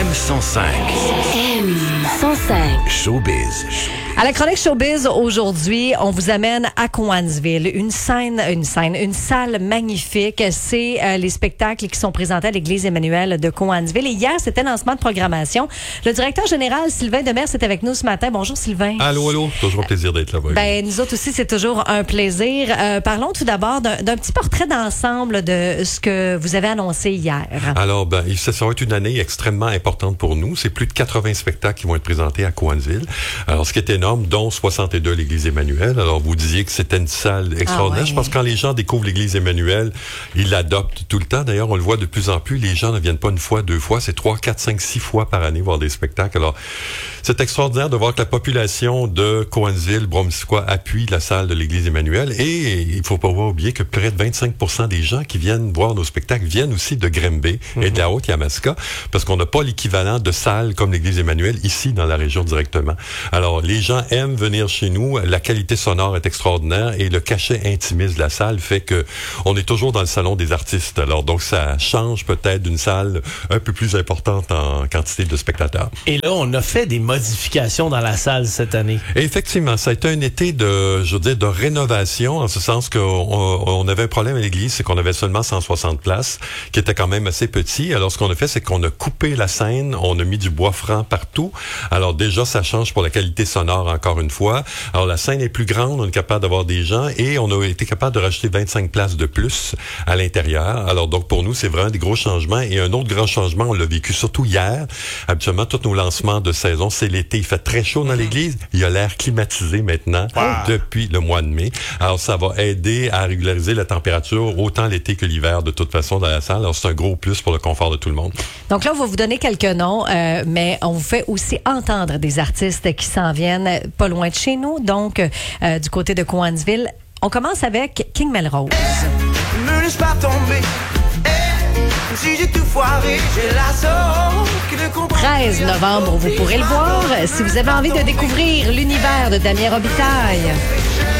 M105. M105. Showbiz. À la chronique Showbiz, aujourd'hui, on vous amène à Cowansville. Une salle magnifique. C'est les spectacles qui sont présentés à l'église Emmanuel de Cowansville. Et hier, c'était lancement de programmation. Le directeur général, Sylvain Demers, est avec nous ce matin. Bonjour, Sylvain. Allô. Toujours un plaisir d'être là. Nous autres aussi, c'est toujours un plaisir. Parlons tout d'abord d'un petit portrait d'ensemble de ce que vous avez annoncé hier. Alors, ça va être une année extrêmement importante pour nous. C'est plus de 80 spectacles qui vont être présentés à Cowansville. Alors, ce qui est énorme, dont 62 à l'église Emmanuel. Alors, vous disiez que c'était une salle extraordinaire. Ouais. Je pense que quand les gens découvrent l'église Emmanuel, ils l'adoptent tout le temps. D'ailleurs, on le voit de plus en plus. Les gens ne viennent pas une fois, deux fois. C'est 3, 4, 5, 6 fois par année voir des spectacles. Alors, c'est extraordinaire de voir que la population de Cowansville, Bromissiquois, appuie la salle de l'église Emmanuel. Et il faut pas oublier que près de 25% des gens qui viennent voir nos spectacles viennent aussi de Grimby et de la Haute-Yamaska, parce qu'on n'a pas l'équivalent de salles comme l'église Emmanuel ici dans la région directement. Alors, les gens aiment venir chez nous. La qualité sonore est extraordinaire et le cachet intimiste de la salle fait que on est toujours dans le salon des artistes. Alors, donc, ça change peut-être d'une salle un peu plus importante en quantité de spectateurs. Et là, on a fait des modifications dans la salle cette année. Et effectivement, ça a été un été de rénovation, en ce sens qu'on avait un problème à l'église, c'est qu'on avait seulement 160 places, qui était quand même assez petit. Alors, ce qu'on a fait, c'est qu'on a coupé la scène, on a mis du bois franc partout. Alors, déjà, ça change pour la qualité sonore, encore une fois. Alors, la scène est plus grande, on est capable d'avoir des gens, et on a été capable de rajouter 25 places de plus à l'intérieur. Alors, donc, pour nous, c'est vraiment des gros changements. Et un autre grand changement, on l'a vécu surtout hier. Habituellement, tous nos lancements de saison, c'est l'été. Il fait très chaud dans l'église. Il y a l'air climatisé maintenant depuis le mois de mai. Alors, ça va aider à régulariser la température autant l'été que l'hiver, de toute façon, dans la salle. Alors, c'est un gros plus pour le confort de tout le monde. Donc là, on va vous donner quelques noms, mais on vous fait aussi entendre des artistes qui s'en viennent pas loin de chez nous, donc du côté de Cowansville. On commence avec King Melrose. Ne laisse pas tomber. Si j'ai tout foiré, j'ai la sauce qui ne comprend 13 novembre, vous pourrez le voir si vous avez envie de découvrir l'univers de Damien Robitaille.